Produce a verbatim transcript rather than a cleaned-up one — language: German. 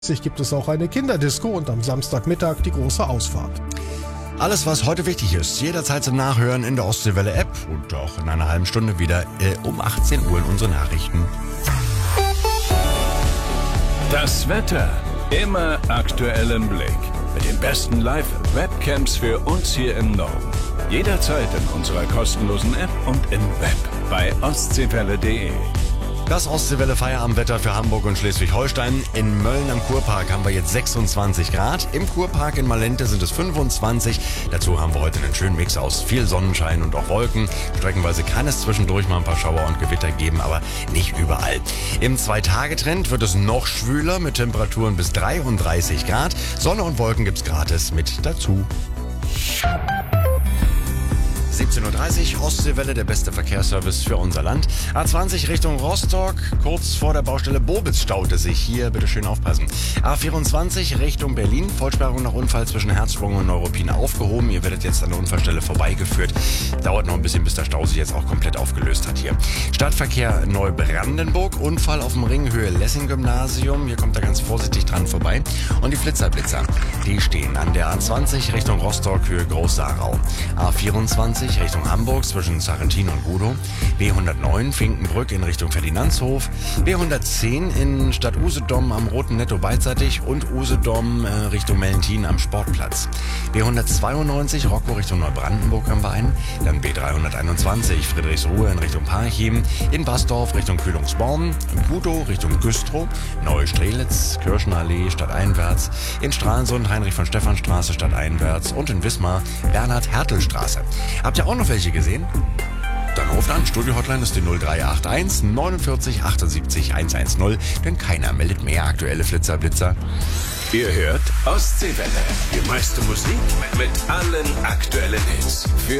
Gibt es auch eine Kinderdisco und am Samstagmittag die große Ausfahrt. Alles, was heute wichtig ist, jederzeit zum Nachhören in der Ostseewelle-App und auch in einer halben Stunde wieder äh, um achtzehn Uhr in unsere Nachrichten. Das Wetter immer aktuell im Blick. Mit den besten Live-Webcams für uns hier im Norden. Jederzeit in unserer kostenlosen App und im Web bei ostseewelle punkt de. Das Ostseewelle-Feierabendwetter für Hamburg und Schleswig-Holstein. In Mölln am Kurpark haben wir jetzt sechsundzwanzig Grad. Im Kurpark in Malente sind es fünfundzwanzig. Dazu haben wir heute einen schönen Mix aus viel Sonnenschein und auch Wolken. Streckenweise kann es zwischendurch mal ein paar Schauer und Gewitter geben, aber nicht überall. Im Zwei-Tage-Trend wird es noch schwüler mit Temperaturen bis dreiunddreißig Grad. Sonne und Wolken gibt's gratis mit dazu. siebzehn Uhr dreißig, Ostseewelle, der beste Verkehrsservice für unser Land. A zwanzig Richtung Rostock, kurz vor der Baustelle Bobitz staute sich hier, bitte schön aufpassen. A vierundzwanzig Richtung Berlin, Vollsperrung nach Unfall zwischen Herzsprung und Neuruppin aufgehoben. Ihr werdet jetzt an der Unfallstelle vorbeigeführt. Dauert noch ein bisschen, bis der Stau sich jetzt auch komplett aufgelöst hat hier. Stadtverkehr Neubrandenburg, Unfall auf dem Ring Höhe Lessing-Gymnasium. Hier kommt er ganz vorsichtig dran vorbei. Und die Flitzerblitzer, die stehen an der A zwanzig Richtung Rostock, Höhe Groß-Sarau. A vierundzwanzig Richtung Hamburg zwischen Sarrentin und Gudow, B hundertneun Finkenbrück in Richtung Ferdinandshof, B hundertzehn in Stadt Usedom am Roten Netto beidseitig und Usedom äh, Richtung Mellentin am Sportplatz. B hundertzweiundneunzig Rocco Richtung Neubrandenburg am Wein, dann B dreihunderteinundzwanzig Friedrichsruhe in Richtung Parchim, in Basdorf Richtung Kühlungsborn, Gudow Richtung Güstrow, Neustrelitz, Kirchenallee stadteinwärts, in Stralsund Heinrich von Stephanstraße stadteinwärts und in Wismar Bernhard-Hertel-Straße. Habt ihr auch noch welche gesehen? Dann ruft an. Studio-Hotline ist die null drei acht eins neunundvierzig achtundsiebzig hundertzehn, denn keiner meldet mehr aktuelle Flitzerblitzer. Ihr hört Ostseewelle, die meiste Musik mit allen aktuellen Hits. Für